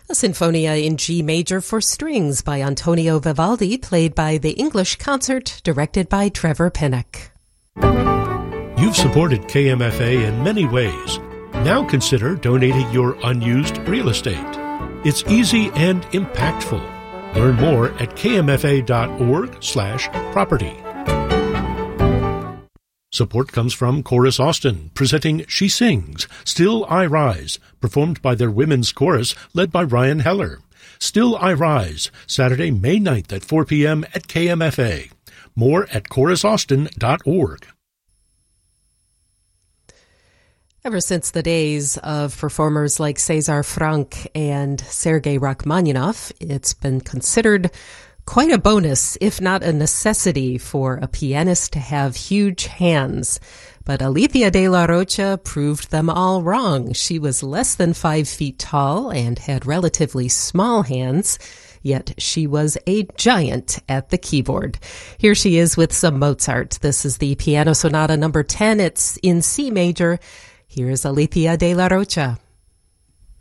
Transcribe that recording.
A Sinfonia in G major for strings by Antonio Vivaldi, played by the English Concert, directed by Trevor Pinnock. You've supported KMFA in many ways. Now consider donating your unused real estate. It's easy and impactful. Learn more at kmfa.org/property. Support comes from Chorus Austin, presenting She Sings, Still I Rise, performed by their women's chorus led by Ryan Heller. Still I Rise, Saturday, May 9th at 4 p.m. at KMFA. More at chorusaustin.org. Ever since the days of performers like César Franck and Sergei Rachmaninoff, it's been considered quite a bonus, if not a necessity, for a pianist to have huge hands. But Alicia de la Rocha proved them all wrong. She was less than 5 feet tall and had relatively small hands, yet she was a giant at the keyboard. Here she is with some Mozart. This is the Piano Sonata number 10. It's in C major. Here's Alicia de la Rocha.